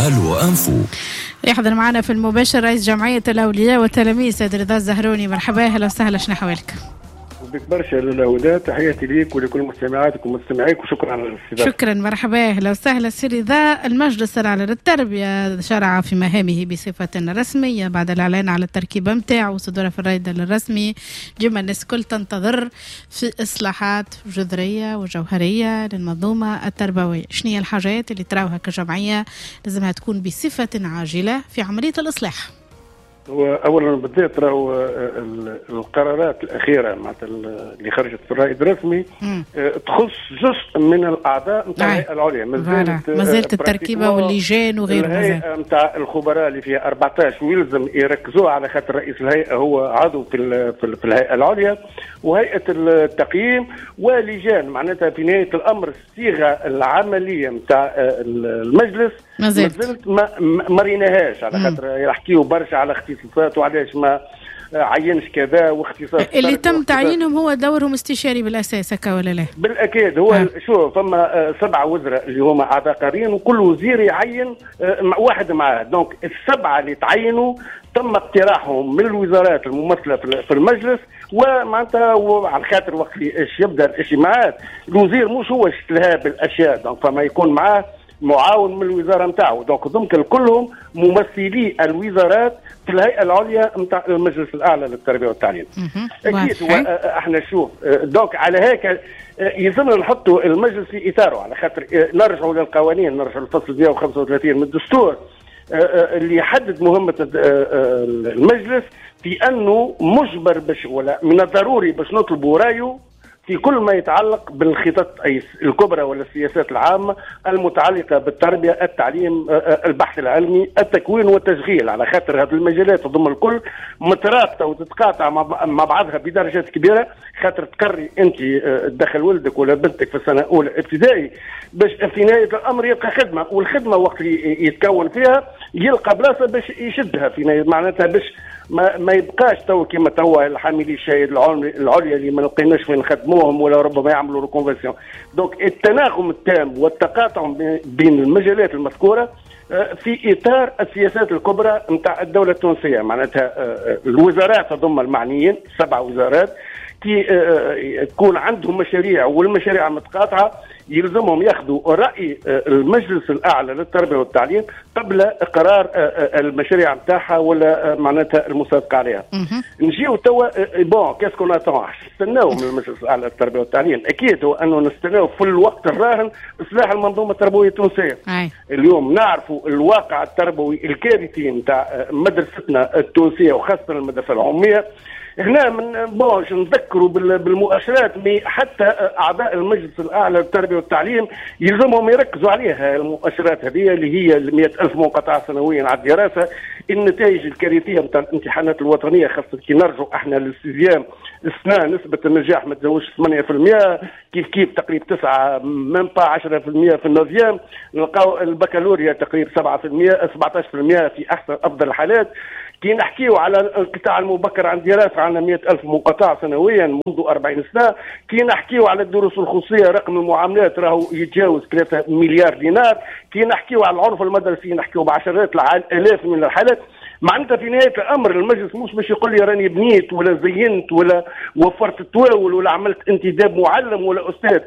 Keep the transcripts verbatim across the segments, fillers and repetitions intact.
أموال وأنفو. يحضر معنا في المباشر رئيس جمعية الأولياء والتلاميذ سيد رضا الزهروني. مرحبا، أهلا وسهلا، شنو أحوالك؟ بك برشا للهدى، تحياتي ليك ولكل مستمعاتك ومستمعيك وشكرا على الاستضافة. شكرا، مرحبا، أهلا وسهلا. سيد رضا، المجلس الأعلى للتربية شرع في مهامه بصفة رسمية بعد الإعلان على التركيبة متاعه وصدورها في الرائد الرسمي. جمع الناس كل تنتظر في إصلاحات جذرية وجوهرية للمنظومة التربوية. شنو هي الحاجات اللي تراوها كجمعية لازمها تكون بصفة عاجلة في عملية الإصلاح؟ اولا بديت راهو القرارات الاخيره معناتها اللي خرجت في الرائد الرسمي تخص جزء من الاعضاء نتاع الهيئه العليا. مازالت مازالت التركيبه واللجان وغيره. الهيئه نتاع الخبراء اللي فيها أربعطاش ويلزم يركزوا على خاطر رئيس الهيئه هو عضو في في الهيئه العليا وهيئه التقييم ولجان. معناتها في نهايه الامر الصيغه العمليه نتاع المجلس مازالت ما مريناهاش على خاطر يحكيوا برشا على اختصاصات وعلاش ما عينش كذا واختصاص اللي تم تعيينهم هو دورهم استشاري بالاساس هكا ولا لا؟ بالاكيد هو ها. شو فما سبعه وزراء اللي هما اعضاء قارين وكل وزير يعين واحد معاه. دونك السبعه اللي تعينوا تم اقتراحهم من الوزارات الممثله في المجلس ومعناتها على خاطر وقت اللي يبدا الاجتماعات الوزير مش هو يشتلها بالاشياء. دونك فما يكون معاه معاون من الوزاره نتاعو. دونك ضمن كلهم ممثلي الوزارات في الهيئه العليا نتاع المجلس الاعلى للتربيه والتعليم. اكيد احنا نشوف دونك على هيك يلزمنا نحطوا المجلس في اطاره على خاطر نرجعوا للقوانين، نرجعوا للفصل مئة وخمسة وثلاثين من الدستور اللي يحدد مهمه المجلس في انه مجبر باش ولا من الضروري باش نطلبوا رايه في كل ما يتعلق بالخطط الكبرى ولا السياسات العامة المتعلقة بالتربية، التعليم، البحث العلمي، التكوين والتشغيل. على خاطر هذه المجالات ضمن الكل مترابطة وتتقاطع مع بعضها بدرجات كبيرة. خاطر تقري أنت تدخل ولدك ولا بنتك في السنة الأولى ابتدائي باش في نهاية الأمر يلقى خدمة، والخدمة وقت يتكون فيها يلقى بلاصة باش يشدها في نهاية معناتها باش ما, ما يبقاش تو كما توا الحاملي الشهيد العليا اللي ما لقيناش فين نخدموهم ولا ربما يعملوا ريكونفيرسيون. دونك التناغم التام والتقاطع بين المجالات المذكوره في اطار السياسات الكبرى نتاع الدوله التونسيه. معناتها الوزارات تضم المعنيين سبع وزارات كي تكون عندهم مشاريع والمشاريع المتقاطعه يلزمهم ياخذوا راي المجلس الاعلى للتربيه والتعليم قبل اقرار المشاريع نتاعها ولا معناتها المصادقه عليها. نجيو توا بون كاسكو ناتون نستناو من المجلس الاعلى للتربيه والتعليم. اكيد هو انه نستناو في الوقت الراهن اصلاح المنظومه التربويه التونسيه. اليوم نعرفوا الواقع التربوي الكارثي نتاع مدرستنا التونسيه وخاصه المدرسه العموميه. هنا من بونش نذكروا بالمؤشرات مي حتى اعضاء المجلس الاعلى للتربيه والتعليم يلزمهم يركزوا عليها. المؤشرات هذه اللي هي مئة ألف منقطع سنويا على الدراسه، النتائج الكارثيه نتاع الامتحانات الوطنيه خاصه كي نرجعوا احنا للسيزيام السنه نسبه النجاح ما تزوجش ثمانية بالمئة، كيف كيف تقريبا تسعة من با عشرة بالمئة في النوفيام، نلقاو البكالوريا تقريبا سبعة بالمئة سبعة عشر بالمئة في احسن افضل الحالات. كي نحكيو على الانقطاع المبكر عن دراسة عندنا مئة ألف منقطع سنويا منذ أربعين سنة. كي نحكيو على الدروس الخصوصية رقم المعاملات راهو يتجاوز ثلاثة مليار دينار. كي نحكيو على العنف المدرسي نحكيو بعشرات الالاف من الحالات. معناتها في نهاية الأمر المجلس مش باش يقول لي راني بنيت ولا زينت ولا وفرت التواول ولا عملت انتداب معلم ولا أستاذ.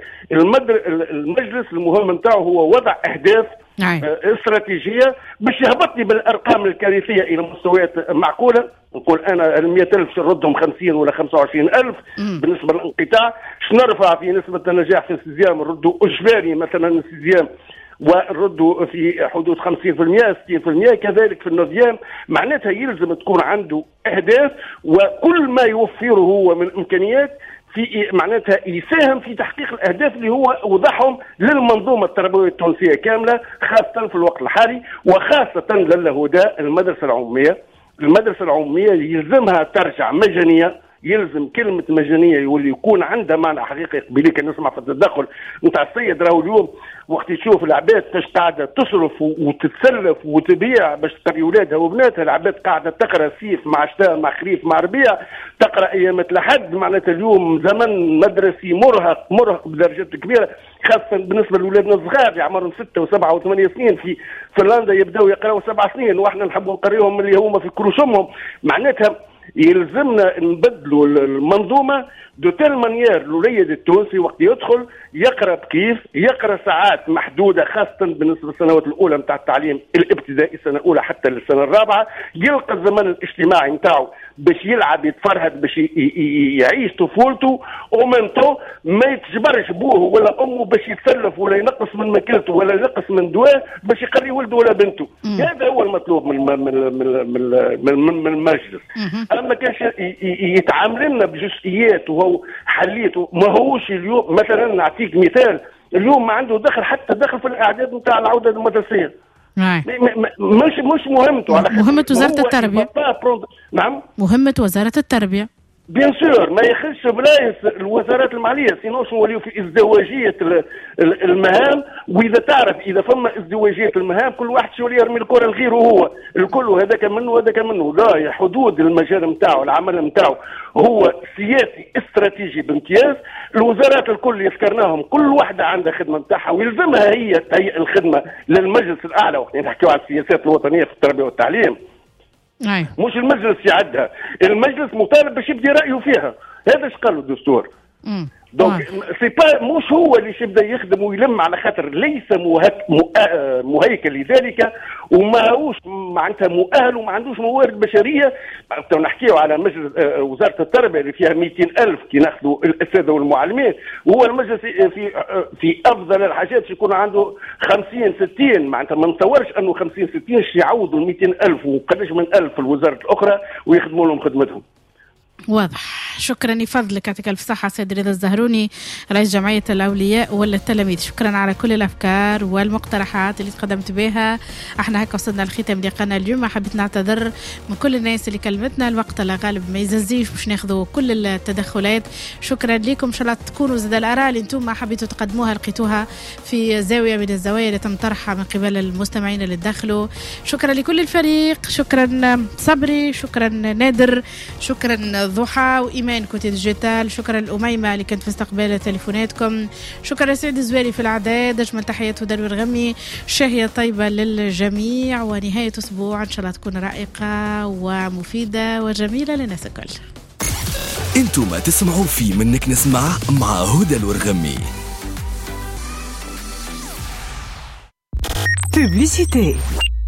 المجلس المهم نتاعو هو وضع أهداف استراتيجية باش يهبطني بالارقام الكارثيه الى مستويات معقوله. نقول انا ال مئة ألف نردهم خمسين ولا خمسة وعشرين ألف بالنسبه للانقطاع. نرفع في نسبه النجاح في السيزيام نردوا اجباري مثلا السيزيام ونردوا في حدود خمسين بالمئة ستين بالمئة كذلك في النوفيام. معناتها يلزم تكون عنده اهداف وكل ما يوفره هو من امكانيات في معناتها يساهم في تحقيق الاهداف اللي هو وضعهم للمنظومه التربويه التونسيه كامله خاصه في الوقت الحالي وخاصه للهدى المدرسه العموميه. المدرسه العموميه يلزمها ترجع مجانيه. يلزم كلمة مجانية يولي يكون عندها معنى حقيقي. قبلي كان نسمع في التدخل نتاع السيد راهو اليوم وقت يشوف العباد كاش قاعدة تصرف وتتسلف وتبيع باش تقري ولادها وبناتها. العباد قاعدة تقرا سيف مع شتاء مع خريف مع ربيع، تقرا ايام الحد. معناتها اليوم زمن مدرسي مرهق مرهق بدرجات كبيرة. خاصة بالنسبة لأولادنا الصغار اللي عمرهم ستة وسبعة وثمانية سنين. في فنلندا يبدأوا يقرأوا سبع سنين وإحنا نحبوا نقريهم اللي هم في كروشهم. معناتها يلزمنا نبدلوا المنظومة دو تيل مانيير الوليد التونسي وقت يدخل يقرأ بكيف، يقرأ ساعات محدودة خاصة بالنسبة للسنوات الأولى متاع التعليم الابتدائي السنة الأولى حتى للسنة الرابعة، يلقى الزمن الاجتماعي متاعه باش يلعب يتفرهد باش يعيش طفولته، ومنتو ما يتجبرش بوه ولا أمه باش يتسلف ولا ينقص من ماكلته ولا ينقص من دواه باش يقري ولده ولا بنته. هذا هو المطلوب من من من من من, من المجلس. أما كانش يتعامل لنا بجزئيات وهو حليته. ما هوش اليوم مثلا نعطيك مثال، اليوم ما عنده دخل حتى دخل في الإعداد نتاع العودة المدرسية. مش مش مهمته على مهمة وزارة التربية. نعم مهمة وزارة التربية بيان سور ما يخش بلايص الوزارات الماليه، سينو شنو نوليو في ازدواجيه المهام. واذا تعرف اذا فما ازدواجيه المهام كل واحد شو يرمي الكره لغيره، هو الكل هذاك منه هذاك منه. لا، حدود المجال نتاعو العمل نتاعو هو سياسي استراتيجي بامتياز. الوزارات الكل يذكرناهم كل واحده عندها خدمه نتاعها ويلزمها هي تهيئ الخدمه للمجلس الاعلى وقت نحكيو على السياسات الوطنيه في التربيه والتعليم. أي. مش المجلس يعدها، المجلس مطالب باش يبدي رأيه فيها. هذا ايش قال الدستور. دونك سي با مش هو اللي يبدا يخدم ويلم على خاطر ليس مهك مهيكل لذلك وما هوش معناتها مؤهل وما عندوش موارد بشريه. تو نحكيو على مجلس وزاره التربيه اللي فيها مئتين ألف كي ناخذوا الاساتذه والمعلمين، وهو المجلس في في افضل الحاجات يكون عنده خمسين ستين. معناتها ما نتصورش انه خمسين ستين يعوضوا مئتين ألف وقداش من ألف الوزارات الاخرى ويخدموا لهم خدمتهم. واضح. شكرا لفضلك، يعطيك الف صحة سيد رضا الزهروني رئيس جمعية الأولياء والتلاميذ. شكرا على كل الأفكار والمقترحات اللي تقدمت بها. احنا هكا وصلنا لختام لقاءنا اليوم. حبيت نعتذر من كل الناس اللي كلمتنا، الوقت لا غالب ما يززيش باش ناخذوا كل التدخلات. شكرا لكم، ان شاء الله تكونوا زاد الآراء اللي انتم حبيتوا تقدموها لقيتوها في زاوية من الزوايا اللي تم طرحها من قبل المستمعين اللي تدخلوا. شكرا لكل الفريق، شكرا صبري، شكرا نادر، شكرا ضحى وإيمان كنت ديجيتال، شكرا الأميمة اللي كنت في استقبال تليفوناتكم، شكرا سعيد الزواري في الإعداد، أجمل تحيات ودلو الغمي، شهية طيبة للجميع، ونهاية أسبوع إن شاء الله تكون رائقة ومفيدة وجميلة للناس الكل. انتم ما تسمعوا في منك نسمع مع هدى الورغمي. Publicité.